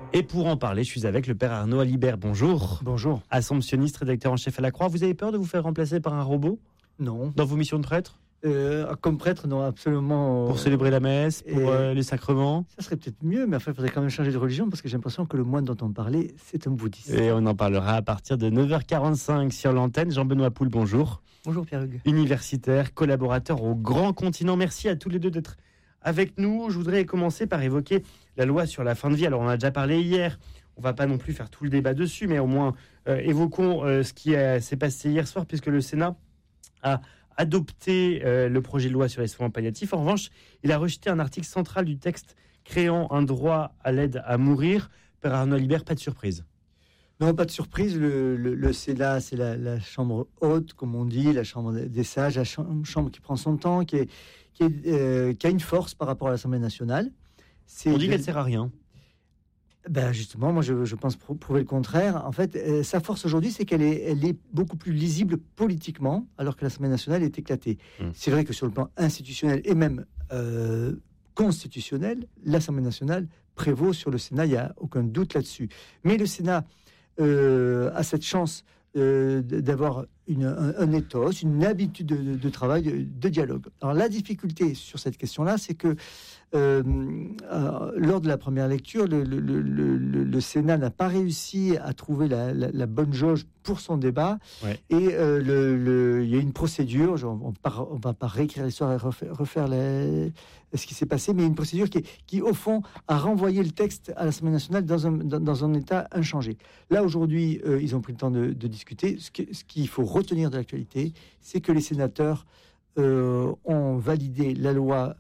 Et pour en parler, je suis avec le père Arnaud Alibert. Bonjour. Bonjour. Assomptionniste, rédacteur en chef à la Croix. Vous avez peur de vous faire remplacer par un robot ? Non. Dans vos missions de prêtre ? Comme prêtre, non, absolument. Pour célébrer la messe, pour les sacrements ? Ça serait peut-être mieux, mais enfin, il faudrait quand même changer de religion parce que j'ai l'impression que le moine dont on parlait, c'est un bouddhiste. Et on en parlera à partir de 9h45 sur l'antenne. Jean-Benoît Poul, bonjour. Bonjour Pierre-Hugues. Universitaire, collaborateur au Grand Continent. Merci à tous les deux d'être avec nous. Je voudrais commencer par évoquer la loi sur la fin de vie. Alors, on en a déjà parlé hier. On ne va pas non plus faire tout le débat dessus, mais au moins évoquons ce qui s'est passé hier soir, puisque le Sénat a adopté le projet de loi sur les soins palliatifs. En revanche, il a rejeté un article central du texte créant un droit à l'aide à mourir. Père Arnaud Alibert, pas de surprise. Non, pas de surprise. Le Sénat, c'est la chambre haute, comme on dit, la chambre des sages, la chambre qui prend son temps, qui a une force par rapport à l'Assemblée nationale. On dit qu'elle ne sert à rien. Ben justement, moi je pense prouver le contraire. En fait, sa force aujourd'hui, c'est qu'elle est beaucoup plus lisible politiquement, alors que l'Assemblée nationale est éclatée. C'est vrai que sur le plan institutionnel et même constitutionnel, l'Assemblée nationale prévaut sur le Sénat, il n'y a aucun doute là-dessus. Mais le Sénat a cette chance d'avoir un ethos, une habitude de travail, de dialogue. Alors la difficulté sur cette question-là, c'est que lors de la première lecture, le Sénat n'a pas réussi à trouver la bonne jauge pour son débat. Ouais. Et il y a une procédure, on ne va pas réécrire l'histoire et refaire ce qui s'est passé, mais une procédure qui, au fond, a renvoyé le texte à l'Assemblée nationale dans un état inchangé. Là, aujourd'hui, ils ont pris le temps de discuter. Ce qu'il faut retenir de l'actualité, c'est que les sénateurs ont validé la loi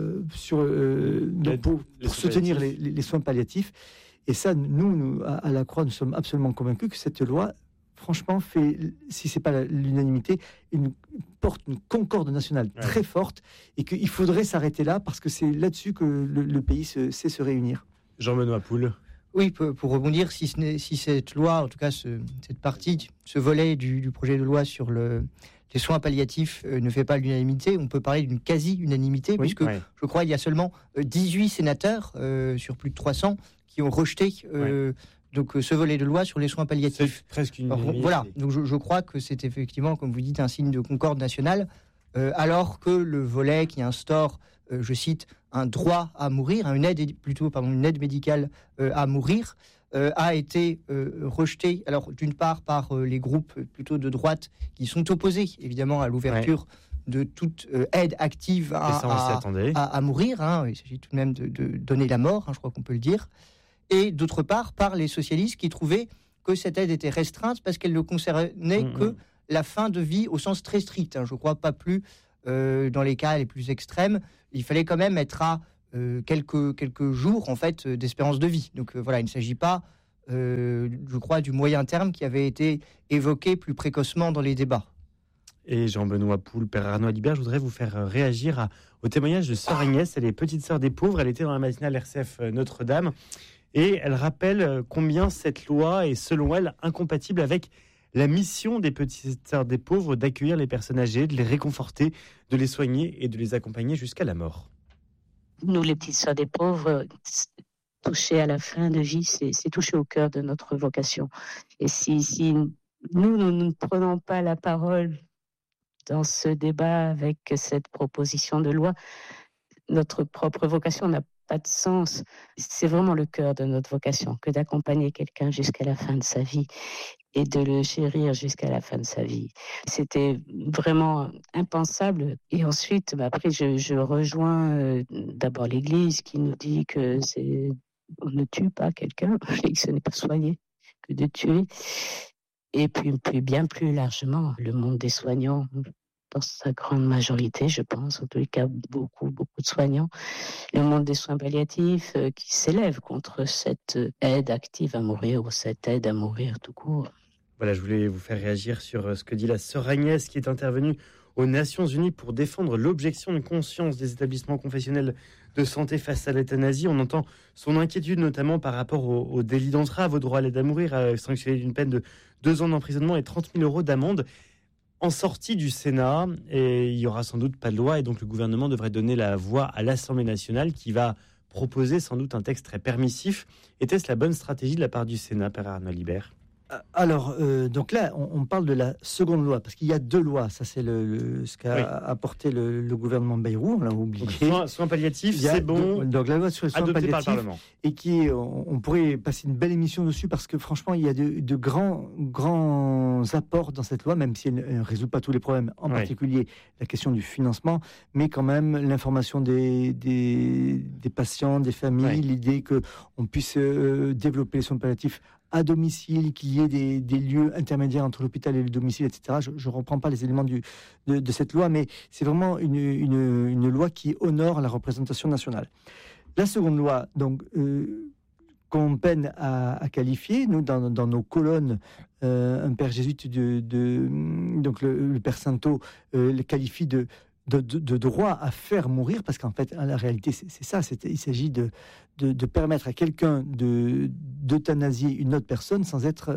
pour soutenir les soins palliatifs. Et ça, nous, à la Croix, nous sommes absolument convaincus que cette loi, franchement, si ce n'est pas l'unanimité, porte une concorde nationale très forte et qu'il faudrait s'arrêter là parce que c'est là-dessus que le pays sait se réunir. Jean-Benoît Poul. Oui, pour rebondir, si cette loi, en tout cas cette partie, ce volet du projet de loi sur les soins palliatifs ne fait pas l'unanimité, on peut parler d'une quasi-unanimité, puisque je crois il y a seulement 18 sénateurs sur plus de 300 qui ont rejeté donc ce volet de loi sur les soins palliatifs. C'est presque une voilà, donc je crois que c'est effectivement, comme vous dites, un signe de concorde nationale, alors que le volet qui instaure, je cite, un droit à mourir, une aide médicale à mourir, a été rejeté, alors d'une part par les groupes plutôt de droite qui sont opposés évidemment à l'ouverture de toute aide active à mourir, il s'agit tout de même de donner la mort, je crois qu'on peut le dire, et d'autre part par les socialistes qui trouvaient que cette aide était restreinte parce qu'elle ne concernait que la fin de vie au sens très strict, je crois pas plus dans les cas les plus extrêmes, il fallait quand même être à quelques jours en fait d'espérance de vie. Donc voilà, il ne s'agit pas, je crois, du moyen terme qui avait été évoqué plus précocement dans les débats. Et Jean-Benoît Poul, père Arnaud Alibert, je voudrais vous faire réagir au témoignage de sœur Agnès. Elle est petite sœur des pauvres. Elle était dans la matinale RCF Notre-Dame et elle rappelle combien cette loi est, selon elle, incompatible avec la mission des petites sœurs des pauvres d'accueillir les personnes âgées, de les réconforter, de les soigner et de les accompagner jusqu'à la mort. Nous, les petites sœurs des pauvres, touchées à la fin de vie, c'est touché au cœur de notre vocation. Et si nous ne prenons pas la parole dans ce débat avec cette proposition de loi, notre propre vocation n'a pas de sens. C'est vraiment le cœur de notre vocation que d'accompagner quelqu'un jusqu'à la fin de sa vie et de le chérir jusqu'à la fin de sa vie. C'était vraiment impensable. Et ensuite, après, je rejoins d'abord l'Église qui nous dit que on ne tue pas quelqu'un et que ce n'est pas soigner que de tuer. Et puis bien plus largement, le monde des soignants, dans sa grande majorité, je pense, en tous les cas, beaucoup de soignants, le monde des soins palliatifs qui s'élève contre cette aide active à mourir ou cette aide à mourir tout court. Voilà, je voulais vous faire réagir sur ce que dit la sœur Agnès qui est intervenue aux Nations Unies pour défendre l'objection de conscience des établissements confessionnels de santé face à l'euthanasie. On entend son inquiétude notamment par rapport au délit d'entrave au droit à l'aide à mourir, sanctionné d'une peine de 2 ans d'emprisonnement et 30 000 € d'amende. En sortie du Sénat, et il n'y aura sans doute pas de loi, et donc le gouvernement devrait donner la voix à l'Assemblée nationale qui va proposer sans doute un texte très permissif. Était-ce la bonne stratégie de la part du Sénat, Père Arnaud Libert ? Alors, donc là, on parle de la seconde loi, parce qu'il y a 2 lois. Ça, c'est ce qu'a apporté le gouvernement Bayrou, on l'a oublié. Donc, soins palliatifs, c'est bon. Donc, la loi sur les soins palliatifs, et on pourrait passer une belle émission dessus, parce que franchement, il y a de grands apports dans cette loi, même si elle ne résout pas tous les problèmes, en particulier la question du financement, mais quand même l'information des patients, des familles, l'idée qu'on puisse développer les soins palliatifs à domicile, qu'il y ait des lieux intermédiaires entre l'hôpital et le domicile, etc. Je ne reprends pas les éléments de cette loi, mais c'est vraiment une loi qui honore la représentation nationale. La seconde loi, donc, qu'on peine à qualifier, nous, dans nos colonnes, un père jésuite, donc le père Santo, le qualifie de droit à faire mourir, parce qu'en fait, la réalité, c'est ça. Il s'agit de permettre à quelqu'un d'euthanasier une autre personne sans être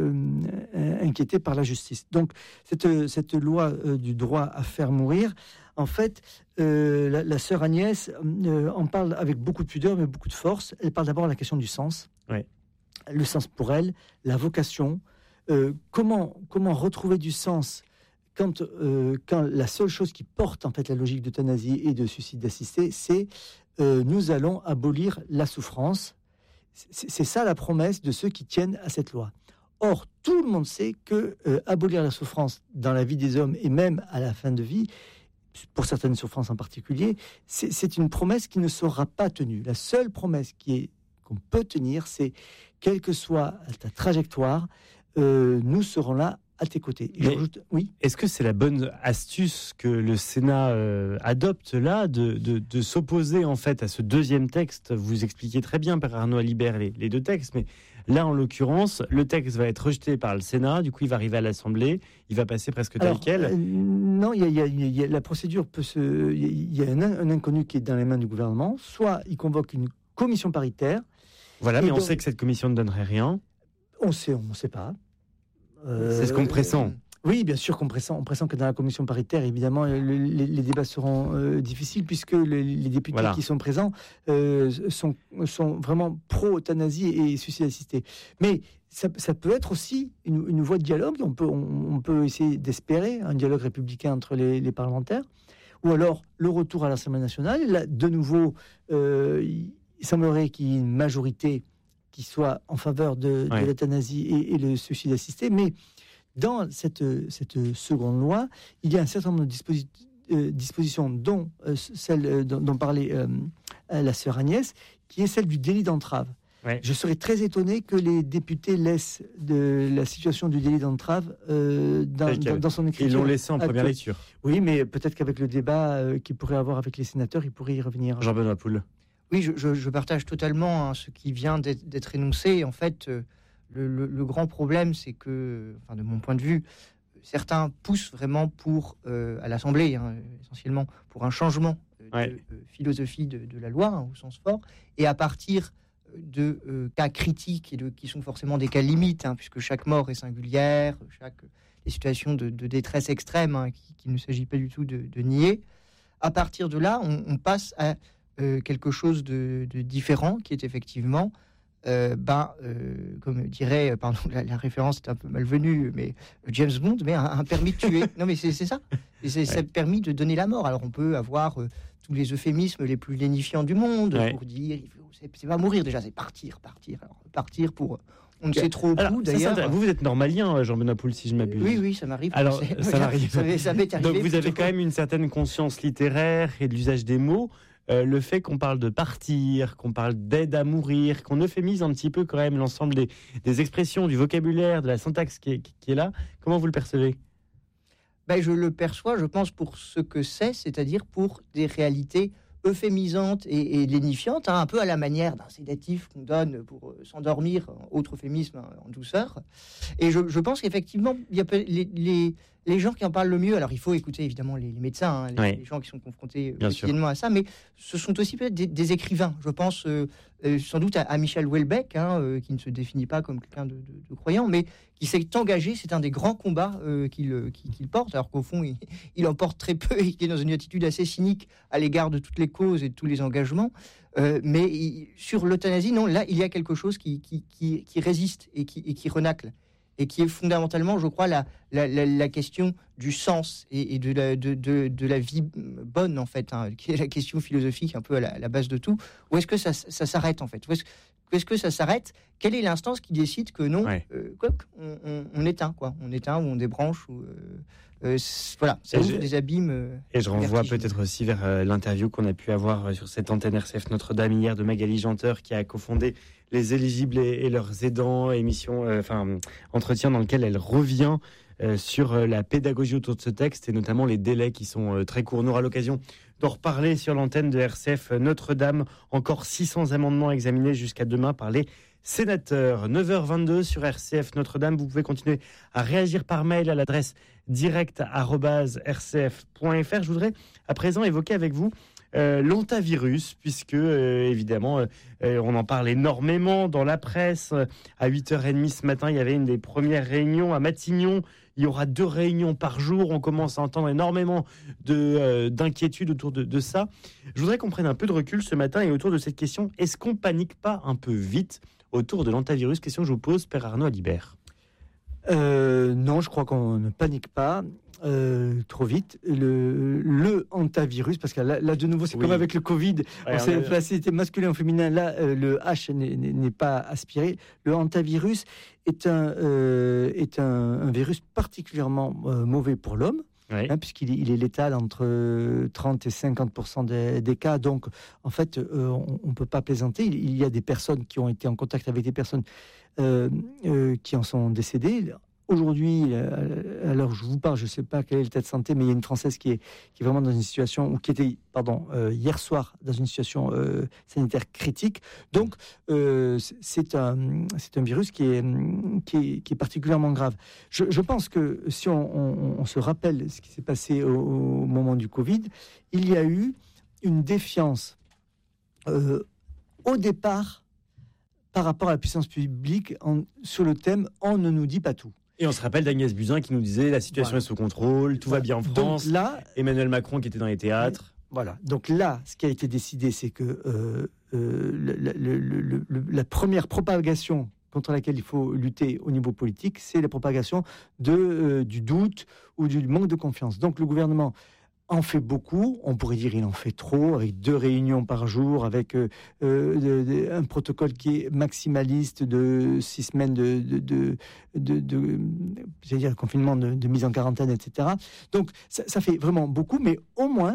inquiété par la justice. Donc, cette loi du droit à faire mourir, en fait, la sœur Agnès en parle avec beaucoup de pudeur, mais beaucoup de force. Elle parle d'abord de la question du sens. Le sens pour elle, la vocation. Comment retrouver du sens quand la seule chose qui porte en fait la logique d'euthanasie et de suicide assisté, c'est nous allons abolir la souffrance. C'est ça la promesse de ceux qui tiennent à cette loi. Or, tout le monde sait que abolir la souffrance dans la vie des hommes et même à la fin de vie, pour certaines souffrances en particulier, c'est une promesse qui ne sera pas tenue. La seule promesse qu'on peut tenir, c'est quelle que soit ta trajectoire, nous serons là à tes côtés. Oui. Est-ce que c'est la bonne astuce que le Sénat adopte là, de s'opposer en fait à ce deuxième texte ? Vous expliquez très bien, Père Arnaud Alibert, les 2 textes, mais là, en l'occurrence, le texte va être rejeté par le Sénat, du coup, il va arriver à l'Assemblée, il va passer presque tel quel. Non, la procédure peut il y a un inconnu qui est dans les mains du gouvernement, soit il convoque une commission paritaire. Voilà, mais on sait que cette commission ne donnerait rien. On sait pas. C'est ce qu'on pressent. Oui, bien sûr qu'on pressent. On pressent que dans la commission paritaire, évidemment, les débats seront difficiles, puisque les députés qui sont présents sont vraiment pro-euthanasie et suicide assisté. Mais ça peut être aussi une voie de dialogue. On peut essayer d'espérer un dialogue républicain entre les parlementaires, ou alors le retour à l'Assemblée nationale. Là, de nouveau, il semblerait qu'il y ait une majorité qui soit en faveur de l'euthanasie et le suicide assisté, mais dans cette seconde loi, il y a un certain nombre de dispositions, dont celle dont parlait la sœur Agnès, qui est celle du délit d'entrave. Je serais très étonné que les députés laissent la situation du délit d'entrave dans son écriture. Ils l'ont laissé en première lecture. Oui, mais peut-être qu'avec le débat qu'ils pourraient avoir avec les sénateurs, ils pourraient y revenir. Jean-Benoît Poul. Oui, je partage totalement ce qui vient d'être énoncé. En fait, le grand problème, c'est que, de mon point de vue, certains poussent vraiment à l'Assemblée, essentiellement, pour un changement de philosophie de la loi, au sens fort, et à partir de cas critiques et qui sont forcément des cas limites, puisque chaque mort est singulière, les situations de détresse extrême, qu'il ne s'agit pas du tout de nier. À partir de là, on passe à quelque chose de différent, qui est effectivement, comme dirait, pardon, la référence est un peu malvenue, mais James Bond, mais un permis de tuer. Non, mais c'est ça. Ça permet de donner la mort. Alors, on peut avoir tous les euphémismes les plus lénifiants du monde pour dire, c'est pas mourir déjà, c'est partir. Alors, partir pour... On ne sait trop où, d'ailleurs. Vous êtes normalien, Jean-Benoît Poul, si je m'abuse. Oui, ça m'arrive. Alors, ça m'arrive. Ça m'est arrivé. Donc, vous avez quand même une certaine conscience littéraire et de l'usage des mots. Le fait qu'on parle de partir, qu'on parle d'aide à mourir, qu'on euphémise un petit peu quand même l'ensemble des expressions, du vocabulaire, de la syntaxe qui est là, comment vous le percevez ? Je le perçois, je pense, pour ce que c'est-à-dire pour des réalités euphémisantes et lénifiantes, un peu à la manière d'un sédatif qu'on donne pour s'endormir, autre euphémisme, en douceur. Et je pense qu'effectivement, les gens qui en parlent le mieux, alors il faut écouter évidemment les médecins, les gens qui sont confrontés quotidiennement à ça, mais ce sont aussi peut-être des écrivains. Je pense sans doute à Michel Houellebecq, qui ne se définit pas comme quelqu'un de croyant, mais qui s'est engagé. C'est un des grands combats qu'il porte, alors qu'au fond, il en porte très peu et qu'il est dans une attitude assez cynique à l'égard de toutes les causes et de tous les engagements. Mais sur l'euthanasie, non, là, il y a quelque chose qui résiste et qui renacle. Et qui est fondamentalement, je crois, la question du sens et de la vie bonne, en fait, qui est la question philosophique un peu à la base de tout. Où est-ce que ça s'arrête, en fait ? Où est-ce que ça s'arrête ? Quelle est l'instance qui décide que non, on éteint, quoi. On éteint ou on débranche ou... voilà, ça ouvre des abîmes. Et je renvoie peut-être aussi vers l'interview qu'on a pu avoir sur cette antenne RCF Notre-Dame hier de Magali Janteur, qui a cofondé Les Éligibles et leurs aidants, entretien dans lequel elle revient sur la pédagogie autour de ce texte et notamment les délais qui sont très courts. On aura l'occasion d'en reparler sur l'antenne de RCF Notre-Dame. Encore 600 amendements examinés jusqu'à demain par les sénateurs. 9h22 sur RCF Notre-Dame. Vous pouvez continuer à réagir par mail à l'adresse direct@rcf.fr. Je voudrais à présent évoquer avec vous l'hantavirus, puisque évidemment on en parle énormément dans la presse. À 8h30 ce matin, il y avait une des premières réunions à Matignon. Il y aura 2 réunions par jour. On commence à entendre énormément d'inquiétudes autour de ça. Je voudrais qu'on prenne un peu de recul ce matin et autour de cette question. Est-ce qu'on panique pas un peu vite autour de l'hantavirus ? Question que je vous pose, Père Arnaud Alibert. Non, je crois qu'on ne panique pas trop vite. Le hantavirus, parce que là de nouveau, c'est comme avec le Covid, on s'est placé, c'était masculin ou féminin. Là, le H n'est pas aspiré. Le hantavirus est un virus particulièrement mauvais pour l'homme. Oui. Puisqu'il est létal entre 30 et 50% des cas. Donc, en fait, on ne peut pas plaisanter. Il y a des personnes qui ont été en contact avec des personnes qui en sont décédées. Aujourd'hui, alors je vous parle, je ne sais pas quel est l'état de santé, mais il y a une Française qui est vraiment dans une situation, ou qui était, hier soir, dans une situation sanitaire critique. Donc, c'est un virus qui est particulièrement grave. Je pense que si on se rappelle ce qui s'est passé au moment du Covid, il y a eu une défiance au départ par rapport à la puissance publique sur le thème « on ne nous dit pas tout ». Et on se rappelle d'Agnès Buzyn qui nous disait la situation est sous contrôle, tout va bien en France. Donc là, Emmanuel Macron qui était dans les théâtres. Voilà. Donc là, ce qui a été décidé, c'est que la première propagation contre laquelle il faut lutter au niveau politique, c'est la propagation du doute ou du manque de confiance. Donc le gouvernement en fait beaucoup, on pourrait dire il en fait trop, avec 2 réunions par jour, avec un protocole qui est maximaliste de 6 semaines c'est-à-dire confinement de mise en quarantaine, etc. Donc ça fait vraiment beaucoup, mais au moins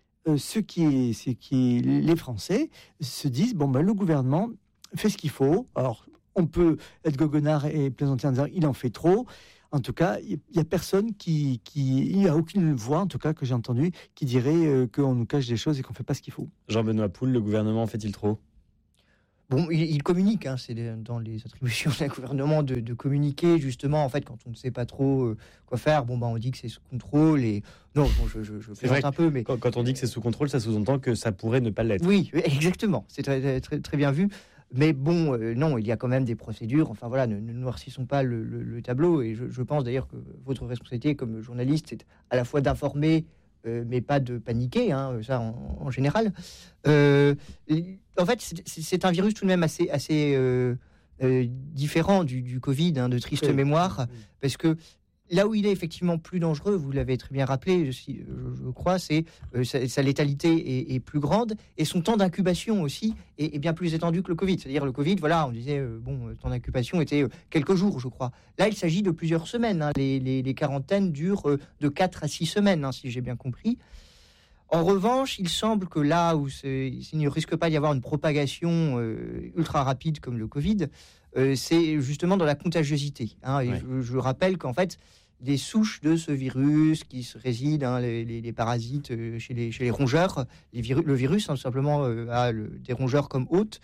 les Français se disent le gouvernement fait ce qu'il faut. Alors on peut être goguenard et plaisanter en disant il en fait trop. En tout cas, il n'y a personne il n'y a aucune voix, en tout cas, que j'ai entendue, qui dirait qu'on nous cache des choses et qu'on ne fait pas ce qu'il faut. Jean-Benoît Poul, le gouvernement fait-il trop ? Bon, il communique, c'est dans les attributions d'un gouvernement de communiquer, justement, en fait, quand on ne sait pas trop quoi faire, on dit que c'est sous contrôle, et... Non, je plaisante un peu, mais... Quand on dit que c'est sous contrôle, ça sous-entend que ça pourrait ne pas l'être. Oui, exactement, c'est très, très, très bien vu. Mais non, il y a quand même des procédures. Enfin voilà, ne noircissons pas le tableau. Et je pense d'ailleurs que votre responsabilité comme journaliste, c'est à la fois d'informer, mais pas de paniquer. Ça en général. En fait, c'est un virus tout de même assez différent du Covid, de triste mémoire, parce que là où il est effectivement plus dangereux, vous l'avez très bien rappelé, je crois, c'est sa létalité est plus grande et son temps d'incubation aussi est bien plus étendu que le Covid. C'est-à-dire le Covid, voilà, on disait, le temps d'incubation était quelques jours, je crois. Là, il s'agit de plusieurs semaines. Les quarantaines durent de 4 à 6 semaines, si j'ai bien compris. En revanche, il semble que là où il ne risque pas d'y avoir une propagation ultra rapide comme le Covid, c'est justement dans la contagiosité. Et je rappelle qu'en fait, des souches de ce virus qui résident, les parasites chez les rongeurs, le virus simplement a des rongeurs comme hôte,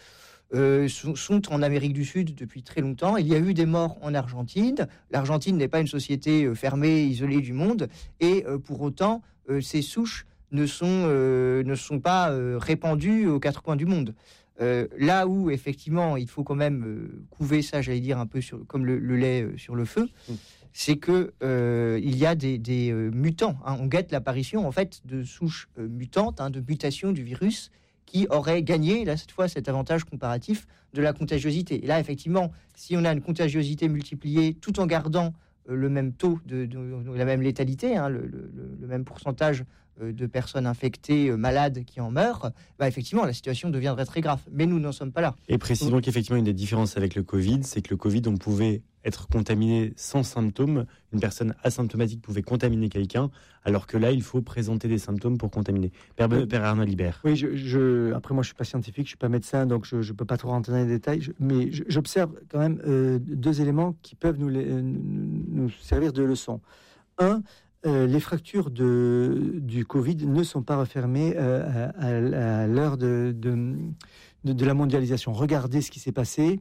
sont en Amérique du Sud depuis très longtemps. Il y a eu des morts en Argentine. L'Argentine n'est pas une société fermée, isolée du monde, et pour autant, ces souches ne sont pas répandues aux quatre coins du monde. Là où, effectivement, il faut quand même couver ça, j'allais dire, un peu comme le lait sur le feu, c'est que il y a des mutants. On guette l'apparition, en fait, de souches mutantes, de mutations du virus qui auraient gagné, là, cette fois, cet avantage comparatif de la contagiosité. Et là, effectivement, si on a une contagiosité multipliée tout en gardant le même taux de la même létalité, le même pourcentage de personnes infectées, malades qui en meurent, effectivement, la situation deviendrait très grave. Mais nous n'en sommes pas là. Et précisons qu'effectivement, une des différences avec le Covid, c'est que le Covid, on pouvait être contaminé sans symptômes. Une personne asymptomatique pouvait contaminer quelqu'un, alors que là, il faut présenter des symptômes pour contaminer. Père Arnaud Libert. Oui, après, moi, je ne suis pas scientifique, je ne suis pas médecin, donc je ne peux pas trop rentrer dans les détails. Mais j'observe quand même deux éléments qui peuvent nous servir de leçon. Un, les fractures du Covid ne sont pas refermées à l'heure de la mondialisation. Regardez ce qui s'est passé.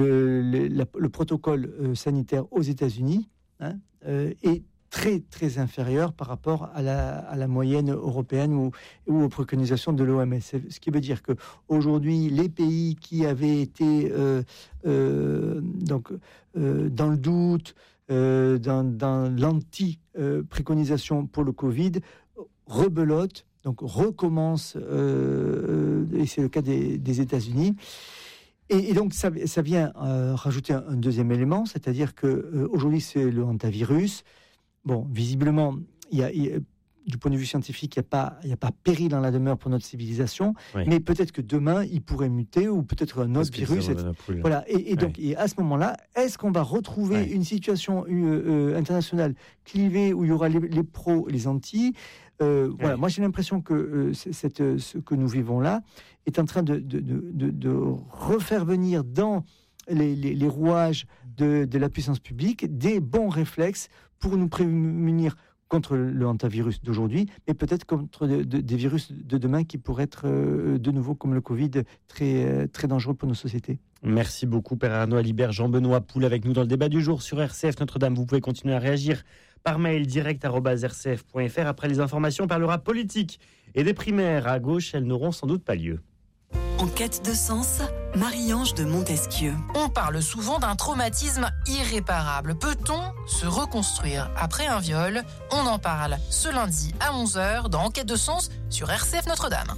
Le protocole sanitaire aux États-Unis est très, très inférieur par rapport à la moyenne européenne ou aux préconisations de l'OMS. Ce qui veut dire qu'aujourd'hui, les pays qui avaient été dans le doute, dans l'anti-préconisation pour le Covid, rebelote, donc recommence, et c'est le cas des États-Unis. Et donc ça vient rajouter un deuxième élément, c'est-à-dire qu'aujourd'hui c'est le hantavirus. Bon, visiblement, du point de vue scientifique, il n'y a pas péril dans la demeure pour notre civilisation, mais peut-être que demain, il pourrait muter, ou peut-être un autre virus. Voilà. Et donc, et à ce moment-là, est-ce qu'on va retrouver une situation internationale clivée où il y aura les pros, les anti? Voilà. Moi, j'ai l'impression que ce que nous vivons là est en train de refaire venir dans les rouages de la puissance publique des bons réflexes pour nous prémunir contre le hantavirus d'aujourd'hui, mais peut-être contre des virus de demain qui pourraient être de nouveau, comme le Covid, très, très dangereux pour nos sociétés. Merci beaucoup, Père Arnaud Alibert. Jean-Benoît Poul avec nous dans le débat du jour sur RCF Notre-Dame. Vous pouvez continuer à réagir par mail direct@rcf.fr. Après les informations, on parlera politique et des primaires. À gauche, elles n'auront sans doute pas lieu. En quête de sens, Marie-Ange de Montesquieu. On parle souvent d'un traumatisme irréparable. Peut-on se reconstruire après un viol? On en parle ce lundi à 11h dans En quête de sens sur RCF Notre-Dame.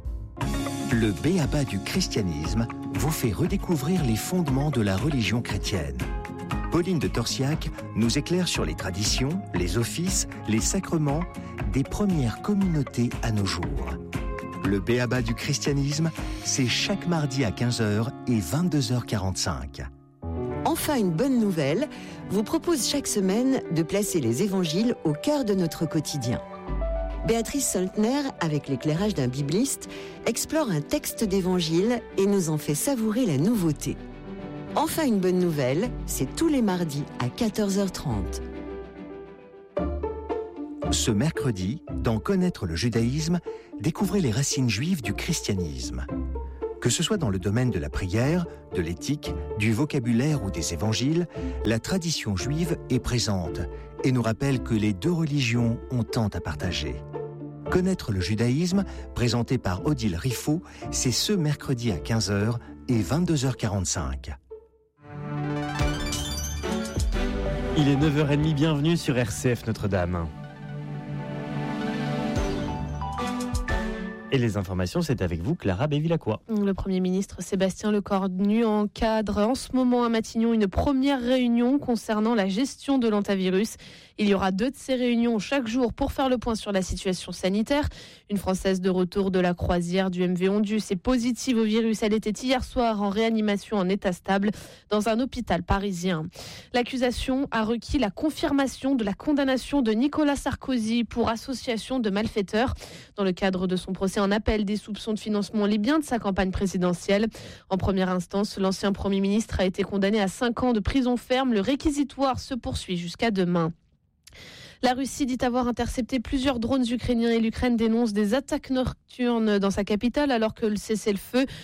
Le b.a.-ba du christianisme vous fait redécouvrir les fondements de la religion chrétienne. Pauline de Torsiac nous éclaire sur les traditions, les offices, les sacrements des premières communautés à nos jours. Le b.a.-ba du christianisme, c'est chaque mardi à 15h et 22h45. Enfin, une bonne nouvelle vous propose chaque semaine de placer les évangiles au cœur de notre quotidien. Béatrice Soltner, avec l'éclairage d'un bibliste, explore un texte d'évangile et nous en fait savourer la nouveauté. Enfin, une bonne nouvelle, c'est tous les mardis à 14h30. Ce mercredi, dans Connaître le judaïsme, découvrez les racines juives du christianisme. Que ce soit dans le domaine de la prière, de l'éthique, du vocabulaire ou des évangiles, la tradition juive est présente et nous rappelle que les deux religions ont tant à partager. Connaître le judaïsme, présenté par Odile Riffaut, c'est ce mercredi à 15h et 22h45. Il est 9h30, bienvenue sur RCF Notre-Dame. Et les informations, c'est avec vous, Clara Bévilacqua. Le Premier ministre Sébastien Lecornu encadre en ce moment à Matignon une première réunion concernant la gestion de l'hantavirus. Il y aura 2 de ces réunions chaque jour pour faire le point sur la situation sanitaire. Une Française de retour de la croisière du MV Ondus est positive au virus. Elle était hier soir en réanimation en état stable dans un hôpital parisien. L'accusation a requis la confirmation de la condamnation de Nicolas Sarkozy pour association de malfaiteurs dans le cadre de son procès en appel des soupçons de financement libyen de sa campagne présidentielle. En première instance, l'ancien Premier ministre a été condamné à 5 ans de prison ferme. Le réquisitoire se poursuit jusqu'à demain. La Russie dit avoir intercepté plusieurs drones ukrainiens et l'Ukraine dénonce des attaques nocturnes dans sa capitale alors que le cessez-le-feu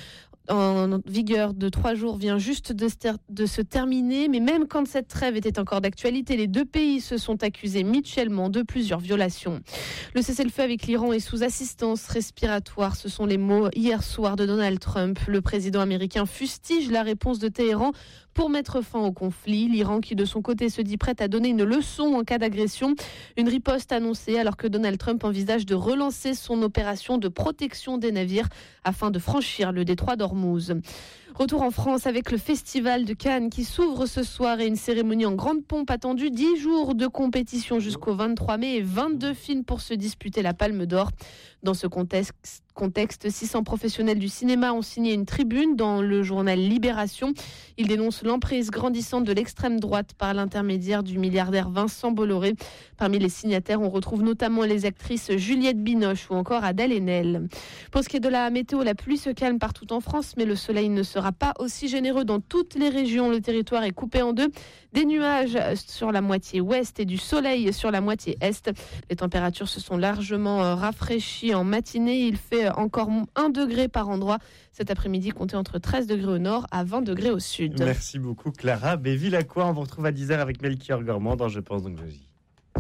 en vigueur de 3 jours vient juste de se terminer, mais même quand cette trêve était encore d'actualité, les deux pays se sont accusés mutuellement de plusieurs violations. Le cessez-le-feu avec l'Iran est sous assistance respiratoire, ce sont les mots hier soir de Donald Trump. Le président américain fustige la réponse de Téhéran pour mettre fin au conflit. L'Iran qui de son côté se dit prête à donner une leçon en cas d'agression. Une riposte annoncée alors que Donald Trump envisage de relancer son opération de protection des navires afin de franchir le détroit d'Ormuz. Retour en France avec le Festival de Cannes qui s'ouvre ce soir et une cérémonie en grande pompe attendue. 10 jours de compétition jusqu'au 23 mai et 22 films pour se disputer la Palme d'Or. Dans ce contexte, 600 professionnels du cinéma ont signé une tribune dans le journal Libération. Ils dénoncent l'emprise grandissante de l'extrême droite par l'intermédiaire du milliardaire Vincent Bolloré. Parmi les signataires, on retrouve notamment les actrices Juliette Binoche ou encore Adèle Haenel. Pour ce qui est de la météo, la pluie se calme partout en France, mais le soleil ne sera pas aussi généreux dans toutes les régions. Le territoire est coupé en deux. Des nuages sur la moitié ouest et du soleil sur la moitié est. Les températures se sont largement rafraîchies en matinée. Il fait encore 1 degré par endroit. Cet après-midi, comptez entre 13 degrés au nord à 20 degrés au sud. Merci beaucoup Clara. Béville-à-Quoi, on vous retrouve à 10h avec Melchior Gormand dans Je pense donc Josie.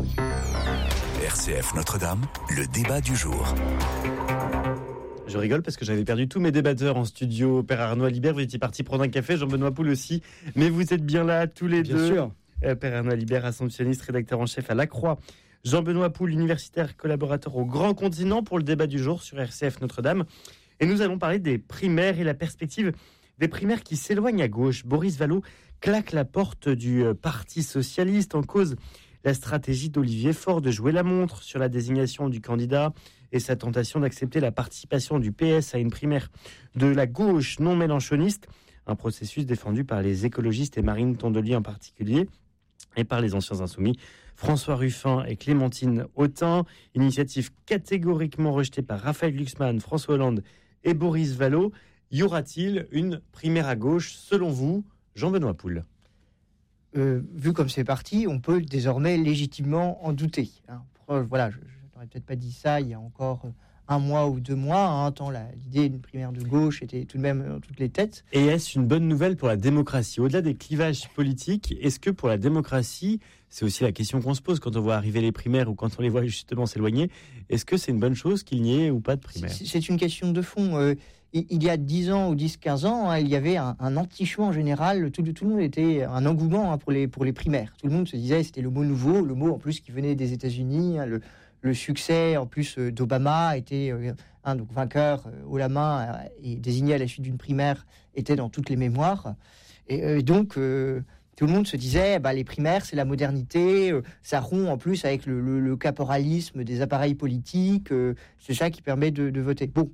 RCF Notre-Dame, le débat du jour. Je rigole parce que j'avais perdu tous mes débatteurs en studio. Père Arnaud Alibert, vous étiez parti prendre un café, Jean-Benoît Poul aussi. Mais vous êtes bien là tous les deux. Bien sûr. Père Arnaud Alibert, assomptionniste, rédacteur en chef à La Croix. Jean-Benoît Poul, universitaire, collaborateur au Grand Continent pour le débat du jour sur RCF Notre-Dame. Et nous allons parler des primaires et la perspective des primaires qui s'éloignent à gauche. Boris Vallaud claque la porte du Parti socialiste, en cause la stratégie d'Olivier Faure de jouer la montre sur la désignation du candidat et sa tentation d'accepter la participation du PS à une primaire de la gauche non mélenchoniste, un processus défendu par les écologistes et Marine Tondelier en particulier, et par les anciens insoumis, François Ruffin et Clémentine Autain. Initiative catégoriquement rejetée par Raphaël Glucksmann, François Hollande et Boris Vallaud. Y aura-t-il une primaire à gauche, selon vous, Jean-Benoît Poul ? Vu comme c'est parti, on peut désormais légitimement en douter. Voilà, je n'aurais peut-être pas dit ça il y a encore 1 mois ou 2 mois, tant l'idée d'une primaire de gauche était tout de même dans toutes les têtes. Et est-ce une bonne nouvelle pour la démocratie ? Au-delà des clivages politiques, est-ce que pour la démocratie, c'est aussi la question qu'on se pose quand on voit arriver les primaires ou quand on les voit justement s'éloigner, est-ce que c'est une bonne chose qu'il n'y ait ou pas de primaires ? C'est une question de fond. Il y a 10 ans ou 10-15 ans, il y avait un anti-choix en général. Tout le monde était un engouement pour les primaires. Tout le monde se disait c'était le mot nouveau, le mot en plus qui venait des États-Unis. Le succès en plus d'Obama était donc vainqueur haut la main et désigné à la suite d'une primaire était dans toutes les mémoires. Et donc tout le monde se disait les primaires c'est la modernité, ça rompt en plus avec le caporalisme des appareils politiques, c'est ça qui permet de voter. Bon.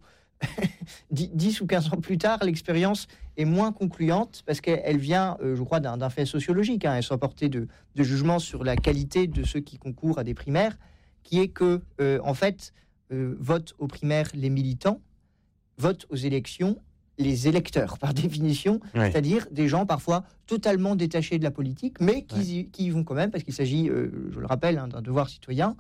10 ou 15 ans plus tard, l'expérience est moins concluante parce qu'elle vient, je crois, d'un fait sociologique. Elle soit portée de jugement sur la qualité de ceux qui concourent à des primaires, qui est que, en fait, votent aux primaires les militants, votent aux élections les électeurs, par définition, c'est-à-dire des gens parfois totalement détachés de la politique, mais qui y vont quand même, parce qu'il s'agit, je le rappelle, d'un devoir citoyen,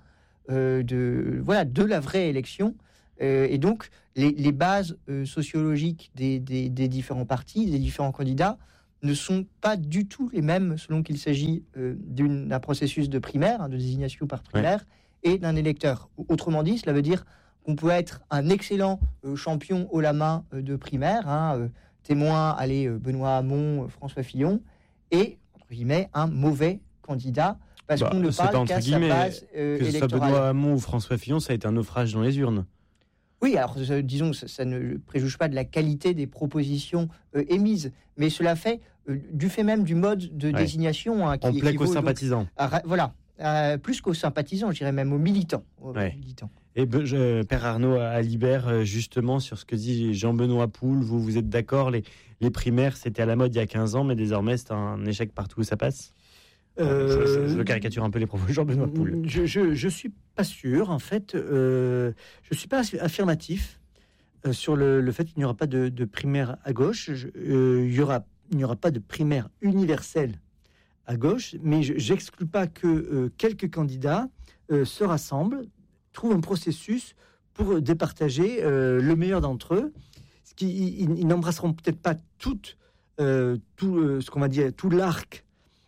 de la vraie élection. Et donc, les bases sociologiques des différents partis, des différents candidats, ne sont pas du tout les mêmes selon qu'il s'agit d'un processus de primaire, de désignation par primaire, et d'un électeur. Autrement dit, cela veut dire qu'on peut être un excellent champion haut la main de primaire, témoin, Benoît Hamon, François Fillon, et, entre guillemets, un mauvais candidat, parce qu'on ne parle qu'à sa base électorale. Que ce soit Benoît Hamon ou François Fillon, ça a été un naufrage dans les urnes. Oui, alors disons que ça ne préjuge pas de la qualité des propositions émises, mais cela fait du fait même du mode de désignation qui on plaît qu'aux sympathisants. Plus qu'aux sympathisants, je dirais même aux militants. Et Père Arnaud Alibert, justement sur ce que dit Jean-Benoît Poul, vous êtes d'accord, les primaires c'était à la mode il y a 15 ans, mais désormais c'est un échec partout où ça passe ? Je caricature un peu les propos de Jean-Benoît Poul. Je suis pas sûr, en fait. Je suis pas affirmatif sur le fait qu'il n'y aura pas de primaire à gauche. Il n'y aura pas de primaire universelle à gauche, mais j'exclus pas que quelques candidats se rassemblent, trouvent un processus pour départager le meilleur d'entre eux. ils n'embrasseront peut-être pas tout ce qu'on va dire, tout l'arc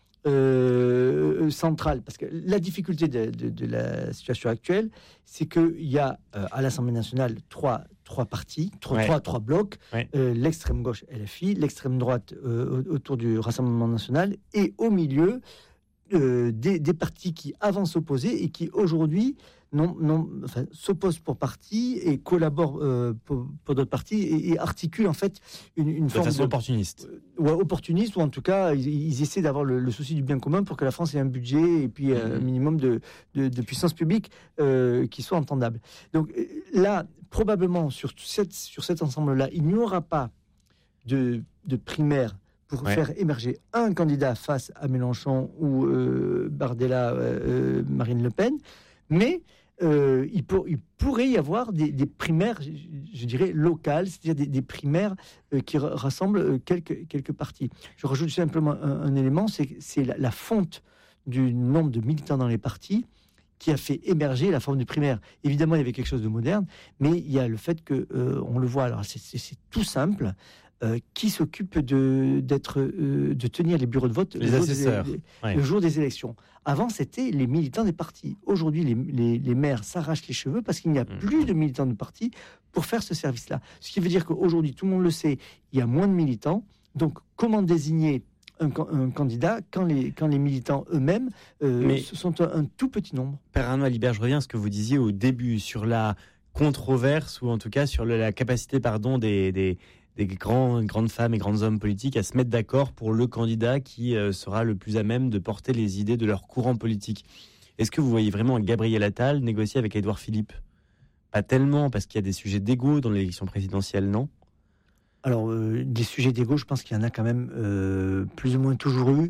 central, parce que la difficulté de la situation actuelle, c'est qu'il y a à l'Assemblée nationale trois partis, trois blocs, l'extrême gauche LFI, l'extrême droite autour du Rassemblement national, et au milieu des partis qui avancent opposés et qui aujourd'hui s'opposent pour parti et collaborent pour d'autres partis et articulent en fait une forme de opportuniste. Opportuniste, ou en tout cas ils essaient d'avoir le souci du bien commun pour que la France ait un budget et puis un minimum de puissance publique qui soit entendable. Donc là, probablement sur cet ensemble-là, il n'y aura pas de primaire pour faire émerger un candidat face à Mélenchon ou Bardella, Marine Le Pen, mais il pourrait y avoir des primaires, je dirais, locales, c'est-à-dire des primaires qui rassemblent quelques partis. Je rajoute simplement un élément, c'est la fonte du nombre de militants dans les partis qui a fait émerger la forme de primaire. Évidemment, il y avait quelque chose de moderne, mais il y a le fait que, on le voit, alors c'est tout simple, qui s'occupe de tenir les bureaux de vote le jour des élections. Avant, c'était les militants des partis. Aujourd'hui, les maires s'arrachent les cheveux parce qu'il n'y a plus de militants de partis pour faire ce service-là. Ce qui veut dire qu'aujourd'hui, tout le monde le sait, il y a moins de militants. Donc, comment désigner un candidat quand les militants eux-mêmes sont un tout petit nombre? Père Arnaud Alibert, je reviens à ce que vous disiez au début sur la controverse, ou en tout cas sur la capacité des grandes femmes et grands hommes politiques à se mettre d'accord pour le candidat qui sera le plus à même de porter les idées de leur courant politique. Est-ce que vous voyez vraiment Gabriel Attal négocier avec Édouard Philippe? Pas tellement, parce qu'il y a des sujets d'égo dans l'élection présidentielle, non? Alors, des sujets d'égo, je pense qu'il y en a quand même plus ou moins toujours eu.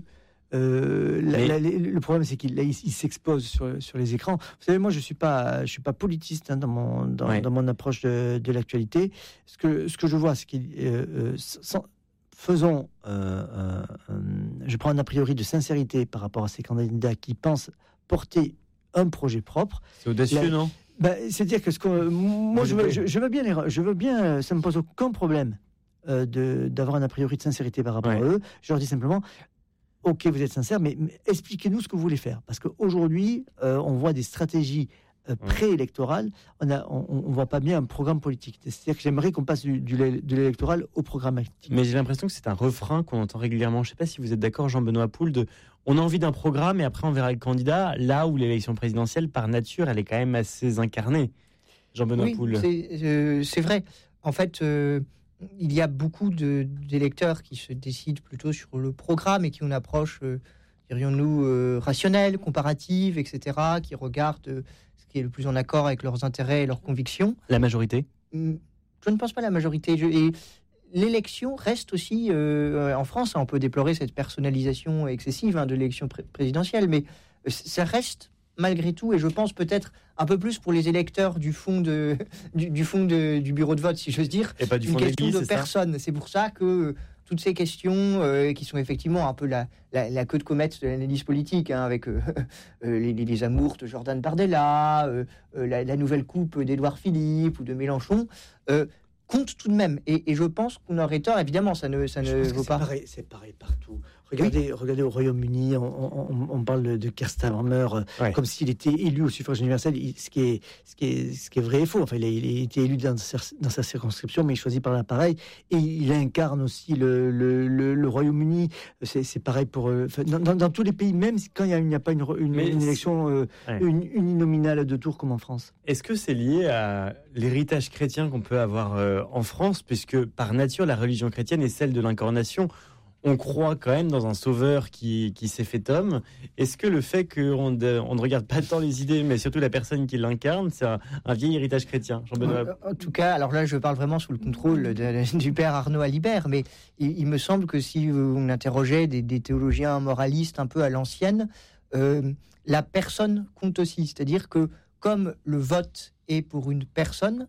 Le problème, c'est qu'il s'expose sur les écrans. Vous savez, moi, je suis pas politiste dans mon approche de l'actualité. Ce que je vois, c'est qu'il je prends un a priori de sincérité par rapport à ces candidats qui pensent porter un projet propre. C'est audacieux, non? C'est-à-dire que je veux bien, ça me pose aucun problème d'avoir un a priori de sincérité par rapport à eux. Je leur dis simplement, ok, vous êtes sincère, mais expliquez-nous ce que vous voulez faire. Parce qu'aujourd'hui, on voit des stratégies préélectorales. On ne voit pas bien un programme politique. C'est-à-dire que j'aimerais qu'on passe de l'électoral au programmatique. Mais j'ai l'impression que c'est un refrain qu'on entend régulièrement. Je ne sais pas si vous êtes d'accord, Jean-Benoît Poul, on a envie d'un programme et après on verra le candidat, là où l'élection présidentielle, par nature, elle est quand même assez incarnée. Jean-Benoît Poul. C'est vrai. En fait, il y a beaucoup d'électeurs qui se décident plutôt sur le programme et qui ont une approche, dirions-nous, rationnelle, comparative, etc., qui regardent ce qui est le plus en accord avec leurs intérêts et leurs convictions. La majorité? Je ne pense pas la majorité. Et l'élection reste aussi, en France, on peut déplorer cette personnalisation excessive de l'élection présidentielle, mais ça reste malgré tout, et je pense peut-être un peu plus pour les électeurs du fond du bureau de vote, si j'ose dire, et pas du fond une question de c'est personne. Ça. C'est pour ça que toutes ces questions qui sont effectivement un peu la queue de comète de l'analyse politique, avec les amours de Jordan Bardella, la nouvelle coupe d'Édouard Philippe ou de Mélenchon, comptent tout de même. Et je pense qu'on aurait tort, évidemment, ça ne vaut pas. C'est pareil partout. Regardez au Royaume-Uni, on parle de Keir Starmer comme s'il était élu au suffrage universel, ce qui est vrai et faux. Enfin, il a été élu dans sa circonscription, mais il choisit par l'appareil et il incarne aussi le Royaume-Uni. C'est pareil pour dans tous les pays, même quand il n'y a pas une élection uninominale de tour comme en France. Est-ce que c'est lié à l'héritage chrétien qu'on peut avoir en France, puisque par nature la religion chrétienne est celle de l'incarnation? On croit quand même dans un sauveur qui s'est fait homme. Est-ce que le fait qu'on ne regarde pas tant les idées, mais surtout la personne qui l'incarne, c'est un vieil héritage chrétien? Jean-Benoît. En tout cas, alors là, je parle vraiment sous le contrôle du père Arnaud Alibert, mais il me semble que si on interrogeait des théologiens moralistes un peu à l'ancienne, la personne compte aussi. C'est-à-dire que comme le vote est pour une personne,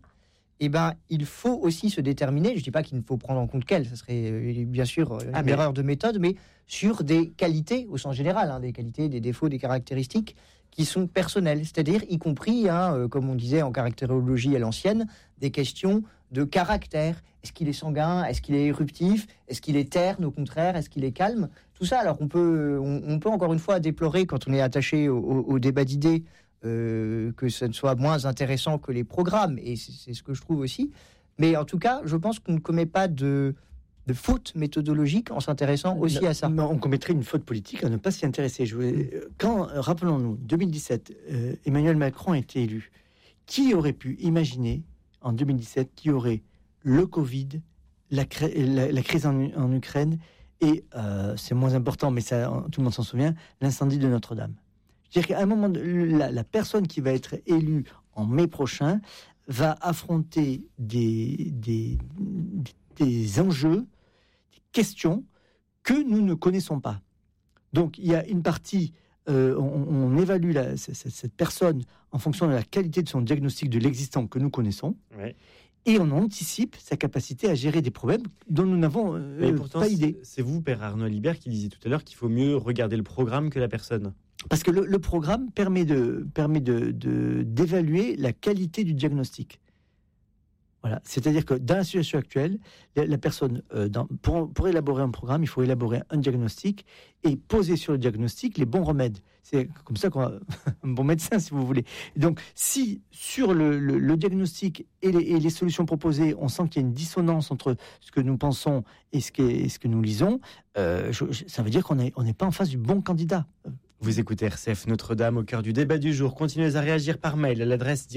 il faut aussi se déterminer, je ne dis pas qu'il ne faut prendre en compte qu'elle, ça serait bien sûr une erreur de méthode, mais sur des qualités au sens général, des qualités, des défauts, des caractéristiques qui sont personnelles, c'est-à-dire y compris, comme on disait en caractérologie à l'ancienne, des questions de caractère. Est-ce qu'il est sanguin? Est-ce qu'il est éruptif? Est-ce qu'il est terne, au contraire? Est-ce qu'il est calme? Tout ça, alors on peut encore une fois déplorer, quand on est attaché au débat d'idées, que ce ne soit moins intéressant que les programmes, et c'est ce que je trouve aussi. Mais en tout cas, je pense qu'on ne commet pas de faute méthodologique en s'intéressant aussi à ça. On commettrait une faute politique à ne pas s'y intéresser. Rappelons-nous, 2017, Emmanuel Macron a été élu. Qui aurait pu imaginer, en 2017, qu'il y aurait le Covid, la crise en Ukraine, et c'est moins important, mais ça, tout le monde s'en souvient, l'incendie de Notre-Dame. C'est-à-dire qu'à un moment, la personne qui va être élue en mai prochain va affronter des enjeux, des questions que nous ne connaissons pas. Donc, il y a une partie, on évalue cette personne en fonction de la qualité de son diagnostic de l'existant que nous connaissons. Ouais. Et on anticipe sa capacité à gérer des problèmes dont nous n'avons pas idée. C'est vous, Père Arnaud Alibert, qui disiez tout à l'heure qu'il faut mieux regarder le programme que la personne. Parce que le programme permet d'évaluer la qualité du diagnostic. Voilà. C'est-à-dire que dans la situation actuelle, la personne, pour élaborer un programme, il faut élaborer un diagnostic et poser sur le diagnostic les bons remèdes. C'est comme ça qu'on a un bon médecin, si vous voulez. Et donc, si sur le diagnostic et les solutions proposées, on sent qu'il y a une dissonance entre ce que nous pensons et ce que nous lisons, ça veut dire qu'on n'est pas en face du bon candidat. Vous écoutez RCF Notre-Dame au cœur du débat du jour. Continuez à réagir par mail à l'adresse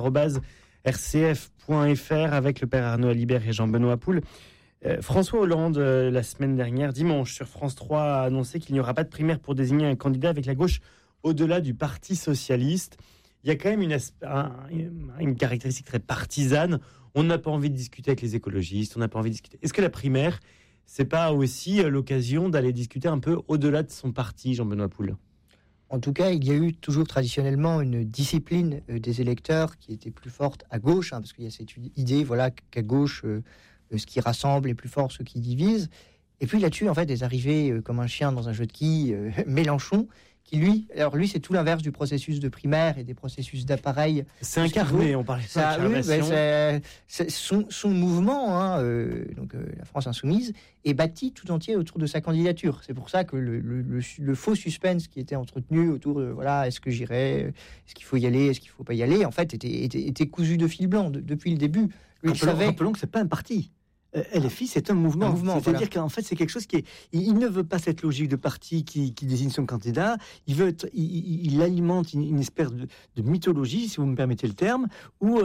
direct@rcf.fr avec le Père Arnaud Alibert et Jean-Benoît Poul. François Hollande, la semaine dernière, dimanche, sur France 3, a annoncé qu'il n'y aura pas de primaire pour désigner un candidat avec la gauche au-delà du Parti socialiste. Il y a quand même une caractéristique très partisane. On n'a pas envie de discuter avec les écologistes, on n'a pas envie de discuter. Est-ce que la primaire, c'est pas aussi l'occasion d'aller discuter un peu au-delà de son parti, Jean-Benoît Poul ? En tout cas, il y a eu toujours traditionnellement une discipline des électeurs qui était plus forte à gauche, parce qu'il y a cette idée qu'à gauche, ce qui rassemble est plus fort, ce qui divise. Et puis là-dessus, en fait, est arrivé comme un chien dans un jeu de quilles, Mélenchon, qui lui, c'est tout l'inverse du processus de primaire et des processus d'appareil. C'est incarné, on parlait de ça. C'est son mouvement, la France Insoumise, est bâti tout entier autour de sa candidature. C'est pour ça que le faux suspense qui était entretenu autour de est-ce que j'irai, est-ce qu'il faut y aller, est-ce qu'il ne faut pas y aller, en fait, était cousu de fil blanc depuis le début. Rappelons que c'est pas un parti. LFI, c'est un mouvement. C'est-à-dire qu'en fait, c'est quelque chose il ne veut pas cette logique de parti qui désigne son candidat. Il alimente une espèce de mythologie, si vous me permettez le terme, où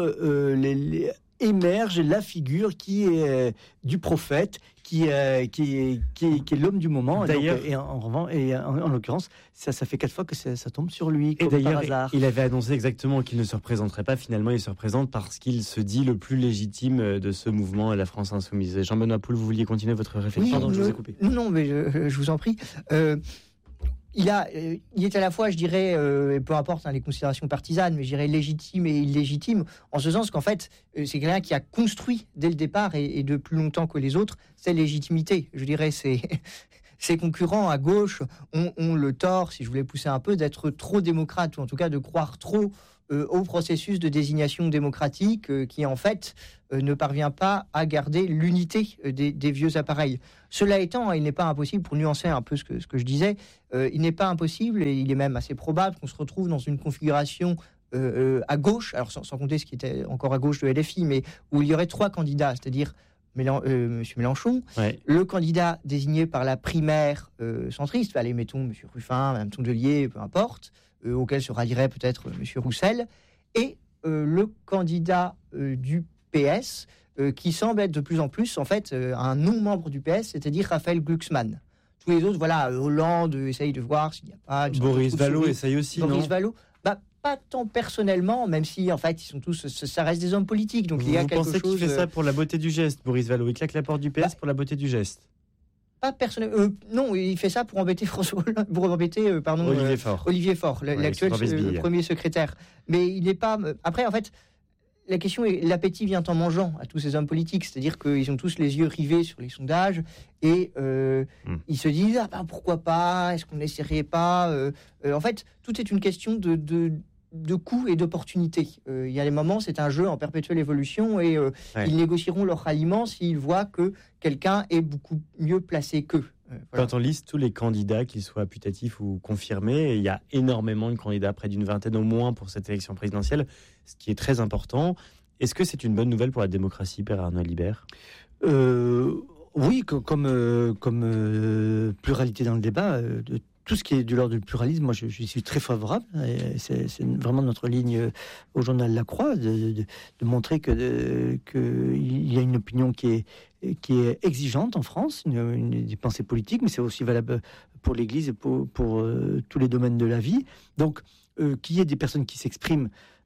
émerge la figure qui est du prophète, qui est l'homme du moment. D'ailleurs, en l'occurrence, ça fait 4 fois que ça tombe sur lui. Et d'ailleurs, il avait annoncé exactement qu'il ne se représenterait pas. Finalement, il se représente parce qu'il se dit le plus légitime de ce mouvement, la France Insoumise. Jean-Benoît Poul, vous vouliez continuer votre réflexion? Oui, je vous ai coupé. Non, mais je vous en prie. Il est à la fois, je dirais, peu importe les considérations partisanes, mais je dirais légitime et illégitime, en ce sens qu'en fait, c'est quelqu'un qui a construit dès le départ et de plus longtemps que les autres, cette légitimité. Je dirais, ses concurrents à gauche ont le tort, si je voulais pousser un peu, d'être trop démocrates, ou en tout cas de croire trop au processus de désignation démocratique qui, en fait, ne parvient pas à garder l'unité des vieux appareils. Cela étant, il n'est pas impossible, pour nuancer un peu ce que je disais, il n'est pas impossible, et il est même assez probable qu'on se retrouve dans une configuration à gauche, alors sans compter ce qui était encore à gauche de LFI, mais où il y aurait 3 candidats, c'est-à-dire M. Mélenchon, le candidat désigné par la primaire centriste, allez, mettons M. Ruffin, Mme Tondelier, peu importe, auquel se rallierait peut-être M. Roussel, et le candidat du PS, qui semble être de plus en plus, en fait, un non-membre du PS, c'est-à-dire Raphaël Glucksmann. Tous les autres, Hollande essaye de voir s'il n'y a pas... Boris Vallaud essaye aussi, Boris Vallaud, pas tant personnellement, même si, en fait, ils sont tous... Ça reste des hommes politiques, donc il y a quelque chose... Vous pensez qu'il fait ça pour la beauté du geste, Boris Vallaud? Il claque la porte du PS pour la beauté du geste? Pas personnellement. Non, il fait ça pour embêter Olivier Faure, l'actuel premier secrétaire. Mais il n'est pas. Après, en fait, la question est l'appétit vient en mangeant à tous ces hommes politiques, c'est-à-dire qu'ils ont tous les yeux rivés sur les sondages et ils se disent pourquoi pas, est-ce qu'on n'essaierait pas En fait, tout est une question de coûts et d'opportunités. Il y a des moments, c'est un jeu en perpétuelle évolution et ils négocieront leur ralliement s'ils voient que quelqu'un est beaucoup mieux placé qu'eux. Voilà. Quand on liste tous les candidats, qu'ils soient putatifs ou confirmés, il y a énormément de candidats, près d'une vingtaine au moins pour cette élection présidentielle, ce qui est très important. Est-ce que c'est une bonne nouvelle pour la démocratie, Père Arnaud Libert ? Oui, comme pluralité dans le débat, tout ce qui est de l'ordre du pluralisme, moi je suis très favorable. Et c'est vraiment notre ligne au journal La Croix, de montrer qu'il y a une opinion qui est exigeante en France, des pensées politiques, mais c'est aussi valable pour l'Église et pour tous les domaines de la vie. Donc, qu'il y ait des personnes qui s'expriment,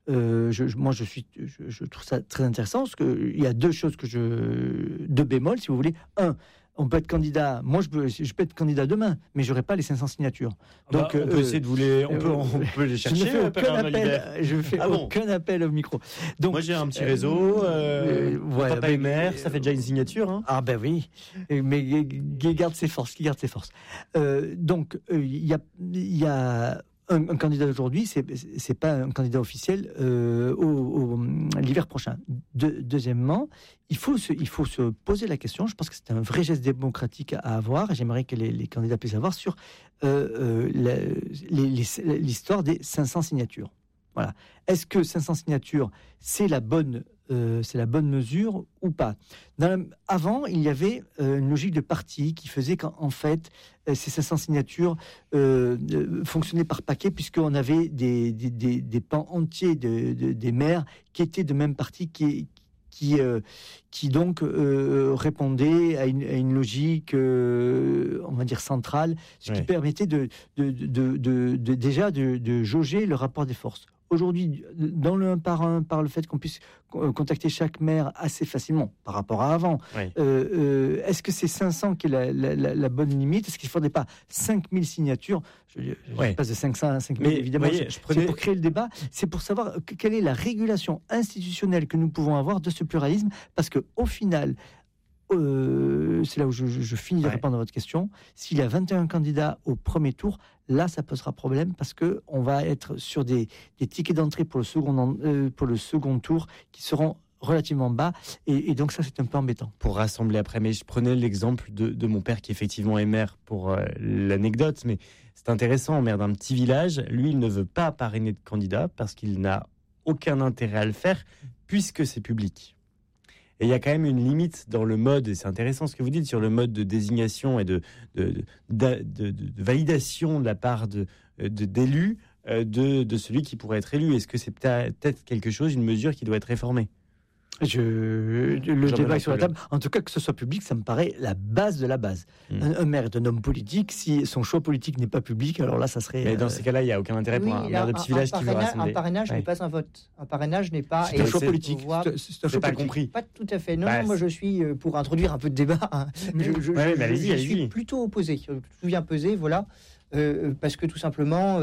je trouve ça très intéressant, parce qu'il y a deux bémols, si vous voulez. Un, on peut être candidat. Moi, je peux être candidat demain, mais j'aurai pas les 500 signatures. Donc, on peut essayer de vous les. On peut les chercher. Je ne fais aucun appel au micro. Donc, moi, j'ai un petit réseau. Papa est maire, ça fait déjà une signature. Hein. Ah ben oui, mais qui garde ses forces. Donc, il y a un candidat aujourd'hui, c'est pas un candidat officiel l'hiver prochain. Deuxièmement, il faut se poser la question. Je pense que c'est un vrai geste démocratique à avoir, et j'aimerais que les candidats puissent avoir sur l'histoire des 500 signatures. Voilà. Est-ce que 500 signatures, c'est la bonne mesure ou pas ? Avant, il y avait une logique de parti qui faisait qu'en fait, ces 500 signatures fonctionnaient par paquet, puisqu'on avait des pans entiers des maires qui étaient de même parti, qui donc répondait à une logique, on va dire, centrale, ce qui permettait déjà de jauger le rapport des forces. Aujourd'hui, dans le 1 par 1, par le fait qu'on puisse contacter chaque maire assez facilement par rapport à avant, est-ce que c'est 500 qui est la bonne limite ? Est-ce qu'il ne faudrait pas 5000 signatures ? Je passe de 500 à 5000, évidemment. C'est pour créer le débat, c'est pour savoir quelle est la régulation institutionnelle que nous pouvons avoir de ce pluralisme, parce qu'au final, c'est là où je finis de répondre à votre question. S'il y a 21 candidats au premier tour, là, ça posera problème, parce qu'on va être sur des tickets d'entrée pour le second tour qui seront relativement bas, et donc ça, c'est un peu embêtant. Pour rassembler après, mais je prenais l'exemple de mon père qui effectivement est maire pour l'anecdote, mais c'est intéressant, maire d'un petit village, lui, il ne veut pas parrainer de candidat parce qu'il n'a aucun intérêt à le faire, puisque c'est public. Et il y a quand même une limite dans le mode, et c'est intéressant ce que vous dites sur le mode de désignation et de validation de la part d'élus de celui qui pourrait être élu. Est-ce que c'est peut-être quelque chose, une mesure qui doit être réformée ? Le débat est sur la table. En tout cas, que ce soit public, ça me paraît la base de la base. Un maire est un homme politique. Si son choix politique n'est pas public, alors là, ça serait... Mais dans ces cas-là, il n'y a aucun intérêt pour un maire de petit village qui veut rassembler. Un parrainage n'est pas un vote. Un parrainage n'est pas... C'est un choix politique. C'est un choix politique. Compris. Pas tout à fait. Non, moi, je suis, pour introduire un peu de débat, je suis plutôt opposé. Tout vient peser, voilà. Parce que tout simplement,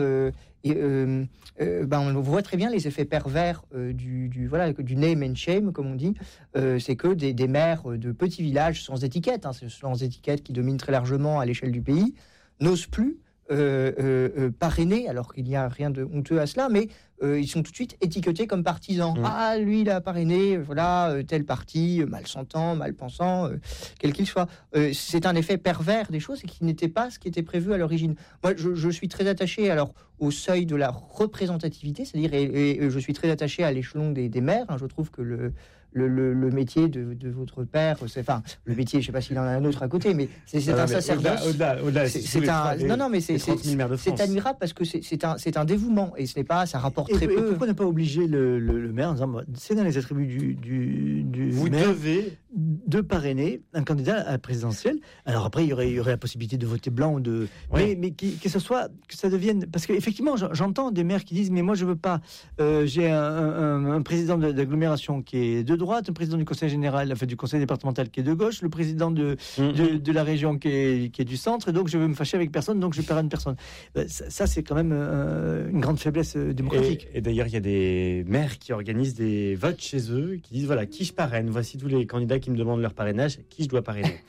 on voit très bien les effets pervers du name and shame, comme on dit. C'est que des maires de petits villages sans étiquette, sans étiquette qui dominent très largement à l'échelle du pays, n'osent plus parrainer, alors qu'il n'y a rien de honteux à cela, mais ils sont tout de suite étiquetés comme partisans. Ah, lui, il a parrainé, tel parti, mal sentant, mal pensant, quel qu'il soit. C'est un effet pervers des choses et qui n'était pas ce qui était prévu à l'origine. Moi, je suis très attaché au seuil de la représentativité, c'est-à-dire, et je suis très attaché à l'échelon des maires. Je trouve que le métier de votre père, le métier, je ne sais pas s'il en a un autre à côté, mais c'est un sacerdoce. Au-delà, c'est admirable parce que c'est un dévouement et ce n'est pas, ça rapporte très peu. Pourquoi ne pas obliger le maire en disant, c'est dans les attributs du vous maire devez de parrainer un candidat à la présidentielle. Alors après, il y aurait la possibilité de voter blanc ou de, mais que ça devienne, parce qu'effectivement, j'entends des maires qui disent, mais moi je veux pas. J'ai un président d'agglomération qui est de droite, un président du conseil général, du conseil départemental qui est de gauche, le président de la région qui est du centre, et donc je veux me fâcher avec personne, donc je parraine personne. Ça c'est quand même une grande faiblesse démocratique. Et d'ailleurs, il y a des maires qui organisent des votes chez eux, qui disent voilà, qui je parraine, voici tous les candidats qui me demandent leur parrainage, qui je dois parrainer.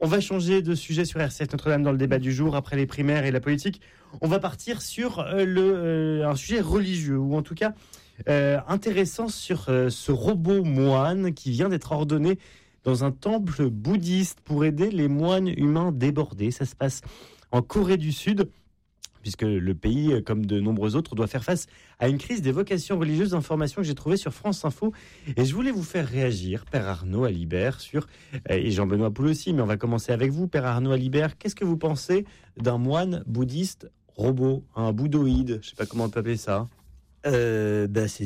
On va changer de sujet sur RCF Notre-Dame dans le débat du jour. Après les primaires et la politique, on va partir sur un sujet religieux, ou en tout cas intéressant, sur ce robot moine qui vient d'être ordonné dans un temple bouddhiste pour aider les moines humains débordés. Ça se passe en Corée du Sud, puisque le pays, comme de nombreux autres, doit faire face à une crise des vocations religieuses. Information que j'ai trouvée sur France Info. Et je voulais vous faire réagir, Père Arnaud Alibert, et Jean-Benoît Poul aussi, mais on va commencer avec vous, Père Arnaud Alibert. Qu'est-ce que vous pensez d'un moine bouddhiste robot, un bouddhoïde? Je ne sais pas comment on peut appeler ça. Ce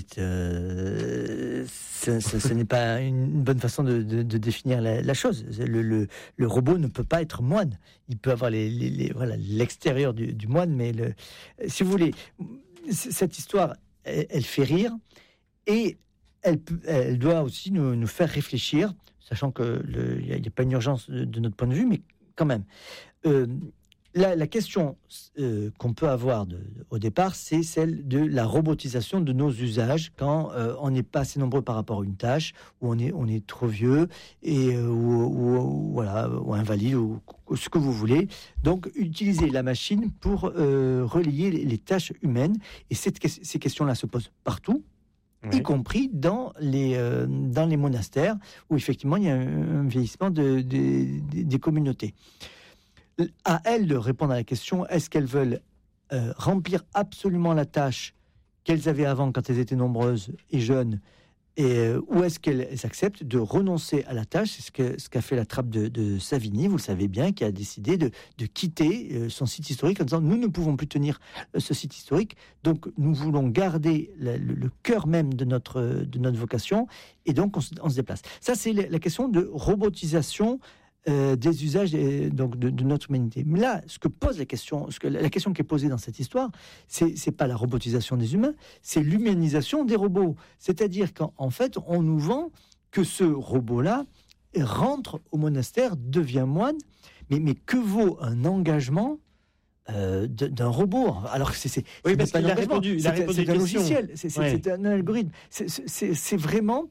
n'est pas une bonne façon de définir la chose. Le robot ne peut pas être moine. Il peut avoir l'extérieur du moine, mais si vous voulez, cette histoire, elle fait rire et elle doit aussi nous faire réfléchir, sachant qu'il n'y a pas une urgence de notre point de vue, mais quand même. La question qu'on peut avoir au départ, c'est celle de la robotisation de nos usages quand on n'est pas assez nombreux par rapport à une tâche, où on est trop vieux et ou invalide ou ce que vous voulez. Donc, utiliser la machine pour relier les tâches humaines. Et ces questions-là se posent partout. Oui. Y compris dans les monastères, où effectivement il y a un vieillissement des communautés. À elles de répondre à la question, est-ce qu'elles veulent remplir absolument la tâche qu'elles avaient avant quand elles étaient nombreuses et jeunes, ou est-ce qu'elles acceptent de renoncer à la tâche? C'est ce qu'a fait la trappe de Savigny, vous le savez bien, qui a décidé de quitter son site historique en disant nous ne pouvons plus tenir ce site historique, donc nous voulons garder le cœur même de notre vocation, et donc on se déplace. Ça, c'est la question de robotisation des usages donc de notre humanité. Mais là, la question qui est posée dans cette histoire, c'est pas la robotisation des humains, c'est l'humanisation des robots. C'est-à-dire qu'en fait, on nous vend que ce robot-là rentre au monastère, devient moine, mais que vaut un engagement d'un robot? Alors que c'est parce qu'il a répondu, c'est un logiciel, c'est un algorithme, c'est vraiment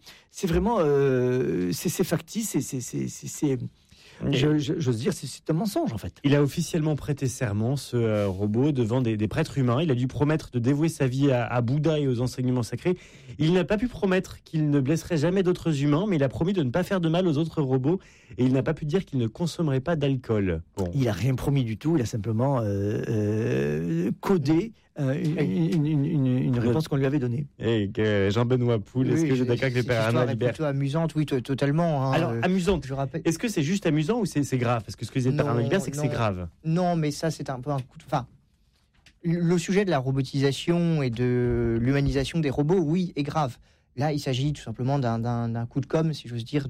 c'est factice, j'ose dire, c'est un mensonge en fait. Il a officiellement prêté serment, ce robot, devant des prêtres humains. Il a dû promettre de dévouer sa vie à Bouddha et aux enseignements sacrés. Il n'a pas pu promettre qu'il ne blesserait jamais d'autres humains, mais il a promis de ne pas faire de mal aux autres robots. Et il n'a pas pu dire qu'il ne consommerait pas d'alcool. Bon. Il n'a rien promis du tout, il a simplement codé une réponse qu'on lui avait donnée. Et Jean-Benoît Poul, est-ce que j'ai d'accord avec les Pères Arnaud Alibert? Plutôt amusante, oui, totalement. Alors, amusante, je rappelle. Est-ce que c'est juste amusant ou c'est grave? Parce que ce que disait le Père Arnaud Alibert, c'est que c'est grave. Non, mais ça, c'est un peu un coup de... Enfin, le sujet de la robotisation et de l'humanisation des robots, oui, est grave. Là, il s'agit tout simplement d'un coup de com', si j'ose dire,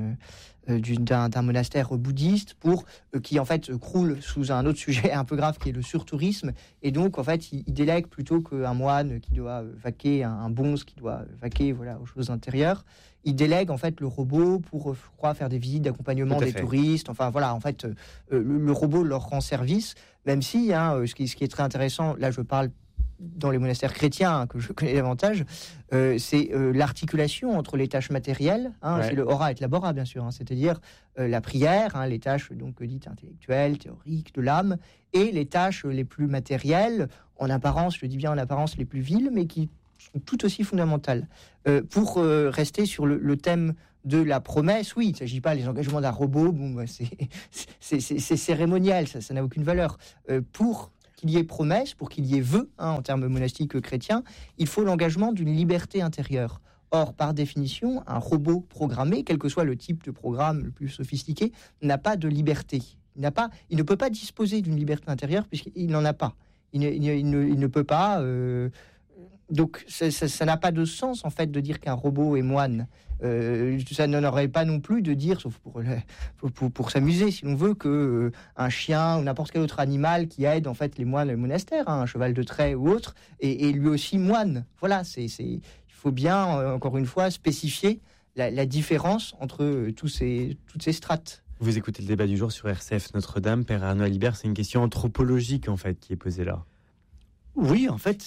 d'un monastère bouddhiste qui en fait croule sous un autre sujet un peu grave qui est le surtourisme, et donc en fait il délègue plutôt qu'un moine qui doit vaquer, un bonze qui doit vaquer aux choses intérieures, il délègue en fait le robot pour, je crois, faire des visites d'accompagnement des touristes. Enfin voilà, en fait le robot leur rend service, même si ce qui est très intéressant, là je parle dans les monastères chrétiens que je connais davantage, c'est l'articulation entre les tâches matérielles, c'est le ora et le labora bien sûr, c'est-à-dire la prière, les tâches donc dites intellectuelles, théoriques, de l'âme, et les tâches les plus matérielles, en apparence, je dis bien en apparence, les plus viles, mais qui sont tout aussi fondamentales. Pour rester sur le thème de la promesse, oui, il ne s'agit pas des engagements d'un robot, c'est cérémonial, ça n'a aucune valeur. Pour qu'il y ait promesse, pour qu'il y ait vœu, en termes monastiques chrétiens, il faut l'engagement d'une liberté intérieure. Or, par définition, un robot programmé, quel que soit le type de programme le plus sophistiqué, n'a pas de liberté. Il ne peut pas disposer d'une liberté intérieure puisqu'il n'en a pas. Il ne peut pas... Donc, ça n'a pas de sens, en fait, de dire qu'un robot est moine. Ça n'aurait pas non plus de dire, sauf pour s'amuser, si l'on veut, qu'un chien ou n'importe quel autre animal qui aide, en fait, les moines et le monastère, un cheval de trait ou autre, est lui aussi moine. Voilà, il faut bien, encore une fois, spécifier la différence entre toutes ces strates. Vous écoutez le débat du jour sur RCF Notre-Dame. Père Arnaud Alibert, c'est une question anthropologique, en fait, qui est posée là. Oui, en fait,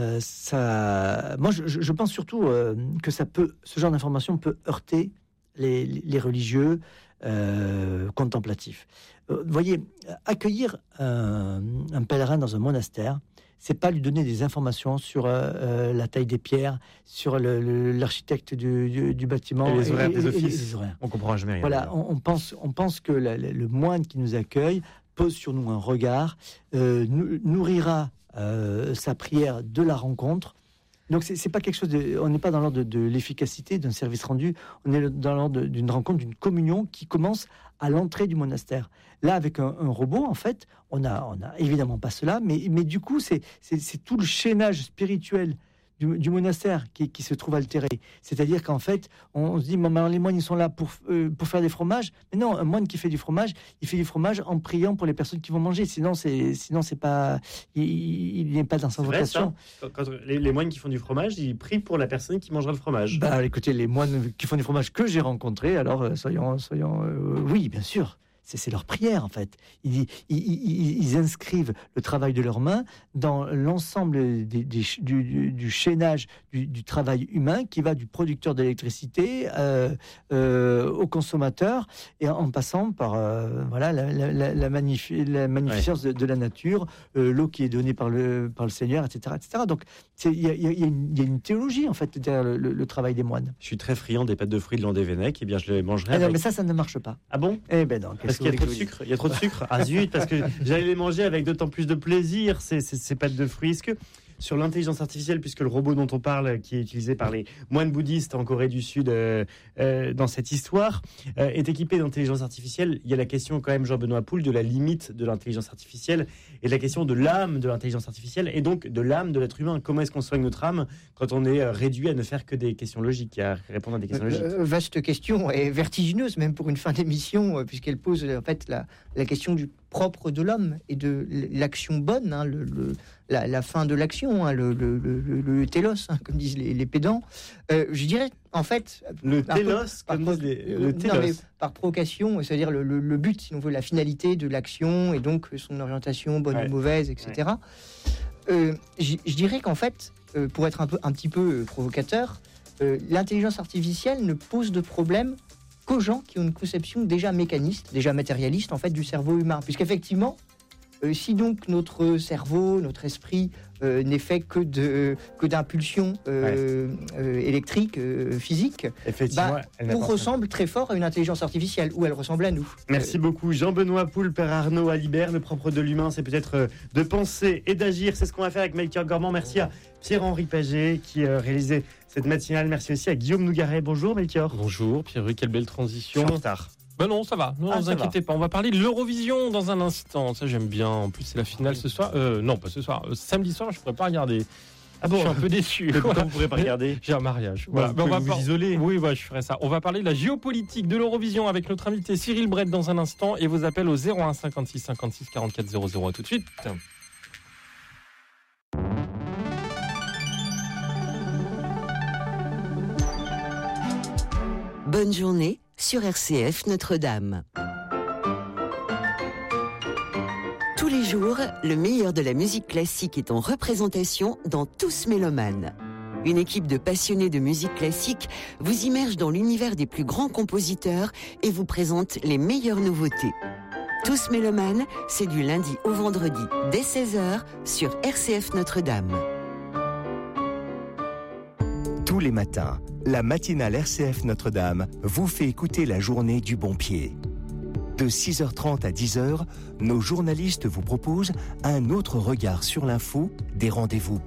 moi, je pense surtout que ce genre d'information peut heurter les religieux, contemplatif. Vous voyez, accueillir un pèlerin dans un monastère, c'est pas lui donner des informations sur la taille des pierres, sur l'architecte du bâtiment et les horaires des offices. Et les horaires. On comprend jamais rien. Voilà, on pense que le moine qui nous accueille pose sur nous un regard, nourrira sa prière de la rencontre. Donc c'est pas quelque chose on n'est pas dans l'ordre de l'efficacité d'un service rendu, on est dans l'ordre d'une rencontre, d'une communion qui commence à l'entrée du monastère. Là, avec un robot, en fait, on a évidemment pas cela, mais du coup, c'est tout le chaînage spirituel du monastère qui se trouve altéré. C'est-à-dire qu'en fait, on se dit, les moines, ils sont là pour faire des fromages. Mais non, un moine qui fait du fromage, il fait du fromage en priant pour les personnes qui vont manger. Sinon c'est pas, il n'est pas dans sa vocation. Quand les moines qui font du fromage, ils prient pour la personne qui mangera le fromage. Écoutez, les moines qui font du fromage que j'ai rencontrés, alors soyons oui, bien sûr. C'est leur prière, en fait. Ils inscrivent le travail de leurs mains dans l'ensemble du chaînage du travail humain qui va du producteur d'électricité au consommateur, et en passant par la magnificence de la nature, l'eau qui est donnée par le Seigneur, etc. Donc, il y a une théologie, en fait, derrière le travail des moines. Je suis très friand des pâtes de fruits de Landévennec, et bien je les mangerai. Non, mais ça ne marche pas. Ah bon ? Eh ben non. Parce qu'il y a trop de sucre. Il y a trop de sucre. Ah zut, parce que j'allais les manger avec d'autant plus de plaisir, ces pâtes de fruits. Est-ce que sur l'intelligence artificielle, puisque le robot dont on parle, qui est utilisé par les moines bouddhistes en Corée du Sud dans cette histoire, est équipé d'intelligence artificielle, il y a la question quand même, Jean-Benoît Poul, de la limite de l'intelligence artificielle et de la question de l'âme de l'intelligence artificielle et donc de l'âme de l'être humain. Comment est-ce qu'on soigne notre âme quand on est réduit à ne faire que des questions logiques, à répondre à des questions logiques? Vaste question et vertigineuse même pour une fin d'émission, puisqu'elle pose en fait la question du propre de l'homme et de l'action bonne, la fin de l'action, le télos, comme disent les pédants. Je dirais, en fait... Le télos, comme disent le télos. Mais par provocation, c'est-à-dire le but, si on veut, la finalité de l'action, et donc son orientation, bonne ou mauvaise, etc. Je dirais qu'en fait, pour être un petit peu provocateur, l'intelligence artificielle ne pose de problème qu'aux gens qui ont une conception déjà mécaniste, déjà matérialiste, en fait, du cerveau humain. Puisqu'effectivement, si donc notre cerveau, notre esprit n'est fait que d'impulsions électriques, physiques, on ressemble très fort à une intelligence artificielle, ou elle ressemble à nous. Merci beaucoup Jean-Benoît Poul, Père Arnaud Alibert. Le propre de l'humain, c'est peut-être de penser et d'agir. C'est ce qu'on va faire avec Melchior Gormand. Merci à Pierre-Henri Paget qui réalisait cette matinale. Merci aussi à Guillaume Nougaret. Bonjour Melchior. Bonjour Pierre-Henri, quelle belle transition. Je suis en retard. Ben non, ça va. Ne vous inquiétez pas. On va parler de l'Eurovision dans un instant. Ça, j'aime bien. En plus, c'est la finale ce soir. Non, pas ce soir. Samedi soir, je ne pourrais pas regarder. Ah bon, je suis un peu déçu. Pourquoi vous ne pourrez pas regarder? J'ai un mariage. Voilà. On va vous isoler. Oui, je ferai ça. On va parler de la géopolitique de l'Eurovision avec notre invité Cyril Brett dans un instant et vos appels au 01 56 56 44 00. À tout de suite. Bonne journée sur RCF Notre-Dame. Tous les jours, le meilleur de la musique classique est en représentation dans Tous Mélomanes. Une équipe de passionnés de musique classique vous immerge dans l'univers des plus grands compositeurs et vous présente les meilleures nouveautés. Tous Mélomanes, c'est du lundi au vendredi dès 16h sur RCF Notre-Dame. Tous les matins, la matinale RCF Notre-Dame vous fait écouter la journée du bon pied. De 6h30 à 10h, nos journalistes vous proposent un autre regard sur l'info, des rendez-vous